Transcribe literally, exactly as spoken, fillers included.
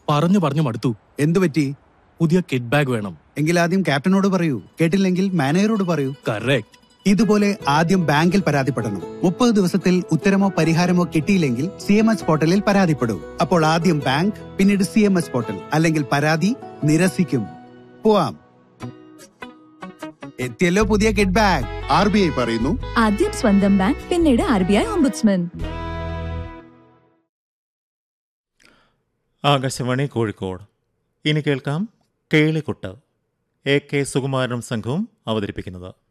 പറഞ്ഞു പറഞ്ഞു മടുത്തു. എന്തു പറ്റി? പുതിയ കിഡ് ബാഗ് വേണം. എങ്കിൽ ആദ്യം ക്യാപ്റ്റനോട് പറയൂ. കേട്ടില്ലെങ്കിൽ മാനേജറോട് പറയൂ. കറക്റ്റ്. ഇതുപോലെ ആദ്യം ബാങ്കിൽ പരാതിപ്പെടണം. മുപ്പത് ദിവസത്തിൽ ഉത്തരമോ പരിഹാരമോ കിട്ടിയില്ലെങ്കിൽ സി എം എസ് പോർട്ടലിൽ പരാതിപ്പെടൂ. അപ്പോൾ ആദ്യം ബാങ്ക്, പിന്നീട് സി എം എസ് പോർട്ടൽ, അല്ലെങ്കിൽ പരാതി നിരസിക്കും. പോവാം. എത്തിയല്ലോ പുതിയ kid bag. R B I പറയുന്നു, ആദ്യം സ്വന്തം ബാങ്ക്, പിന്നീട് R B I ombudsman. Akashvani Kozhikode. ഇനി കേൾക്കാം കേളിക്കുട്ട്. എ കെ സുകുമാരനും സംഘവും അവതരിപ്പിക്കുന്നത്.